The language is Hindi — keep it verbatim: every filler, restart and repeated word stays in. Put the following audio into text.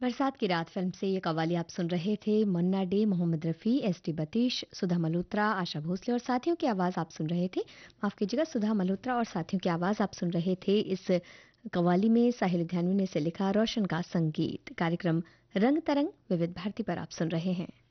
बरसात की रात फिल्म से ये कव्वाली आप सुन रहे थे। मन्ना day, Mohammad Rafi, S T बतीश, सुधा मल्होत्रा, आशा भोसले और साथियों की आवाज़ आप सुन रहे थे। माफ़ कीजिएगा, सुधा मल्होत्रा और साथियों की आवाज़ आप सुन रहे थे। इस कव्वाली में साहिल लुधियानवी ने इसे लिखा, रोशन का संगीत। कार्यक्रम रंग तरंग विविध भारती पर आप सुन रहे हैं।